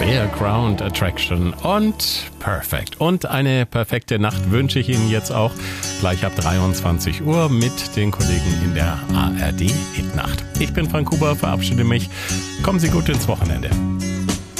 Fairground Attraction und Perfect. Und eine perfekte Nacht wünsche ich Ihnen jetzt auch gleich ab 23 Uhr mit den Kollegen in der ARD Hitnacht. Ich bin Frank Huber, verabschiede mich. Kommen Sie gut ins Wochenende.